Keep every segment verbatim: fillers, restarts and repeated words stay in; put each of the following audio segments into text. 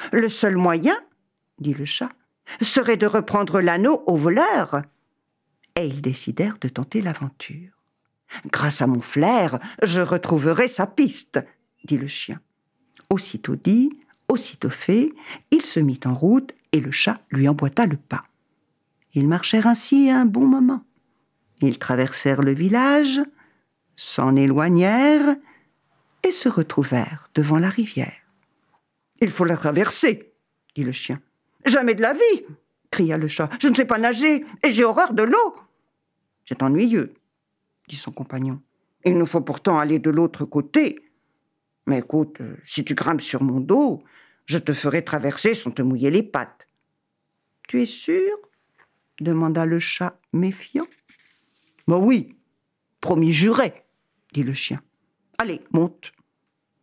Le seul moyen, dit le chat, serait de reprendre l'anneau au voleur. Et ils décidèrent de tenter l'aventure. Grâce à mon flair, je retrouverai sa piste, dit le chien. Aussitôt dit, aussitôt fait, il se mit en route et le chat lui emboîta le pas. Ils marchèrent ainsi un bon moment. Ils traversèrent le village, s'en éloignèrent et se retrouvèrent devant la rivière. « Il faut la traverser, » dit le chien. « Jamais de la vie, » cria le chat. « Je ne sais pas nager et j'ai horreur de l'eau. »« C'est ennuyeux, » dit son compagnon. « Il nous faut pourtant aller de l'autre côté. Mais écoute, si tu grimpes sur mon dos, je te ferai traverser sans te mouiller les pattes. »« Tu es sûr ?» demanda le chat méfiant. « Ben oui, promis juré, » dit le chien. « Allez, monte. »« Bon, »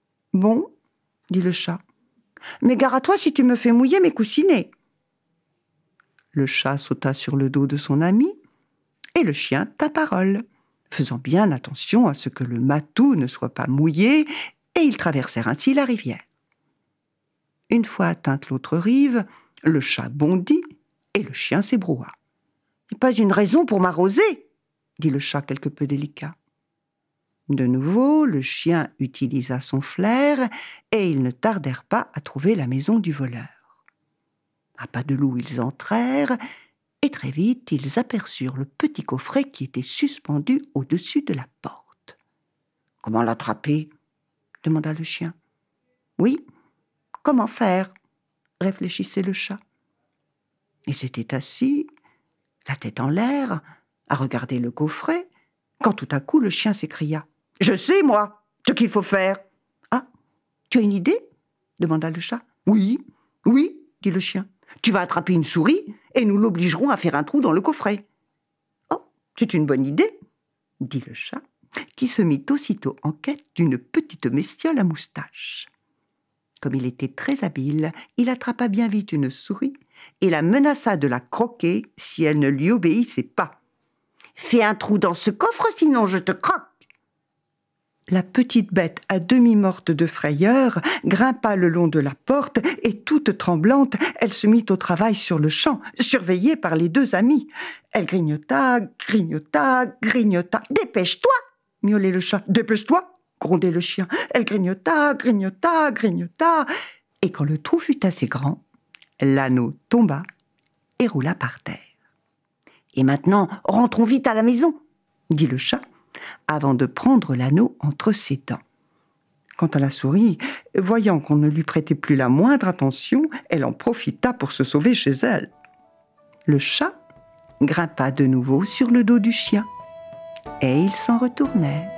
dit le chat. « Mais gare à toi si tu me fais mouiller mes coussinets. » Le chat sauta sur le dos de son ami et le chien tint parole, faisant bien attention à ce que le matou ne soit pas mouillé, et ils traversèrent ainsi la rivière. Une fois atteinte l'autre rive, le chat bondit et le chien s'ébroua. « Pas une raison pour m'arroser, » dit le chat quelque peu délicat. De nouveau, le chien utilisa son flair et ils ne tardèrent pas à trouver la maison du voleur. À pas de loup, ils entrèrent et très vite, ils aperçurent le petit coffret qui était suspendu au-dessus de la porte. « Comment l'attraper ?» demanda le chien. « Oui, comment faire ?» réfléchissait le chat. Ils s'étaient assis, la tête en l'air, à regarder le coffret, quand tout à coup le chien s'écria. « Je sais, moi, ce qu'il faut faire. »« Ah, tu as une idée ?» demanda le chat. « Oui, oui, dit le chien. Tu vas attraper une souris et nous l'obligerons à faire un trou dans le coffret. »« Oh, c'est une bonne idée, dit le chat, qui se mit aussitôt en quête d'une petite bestiole à moustache. Comme il était très habile, il attrapa bien vite une souris et la menaça de la croquer si elle ne lui obéissait pas. « Fais un trou dans ce coffre, sinon je te croque !» La petite bête, à demi morte de frayeur, grimpa le long de la porte et, toute tremblante, elle se mit au travail sur le champ, surveillée par les deux amis. Elle grignota, grignota, grignota. « Dépêche-toi !» miaulait le chat. « Dépêche-toi !» grondait le chien. Elle grignota, grignota, grignota. Et quand le trou fut assez grand, l'anneau tomba et roula par terre. « Et maintenant, rentrons vite à la maison !» dit le chat, avant de prendre l'anneau entre ses dents. Quant à la souris, voyant qu'on ne lui prêtait plus la moindre attention, elle en profita pour se sauver chez elle. Le chat grimpa de nouveau sur le dos du chien et ils s'en retournèrent.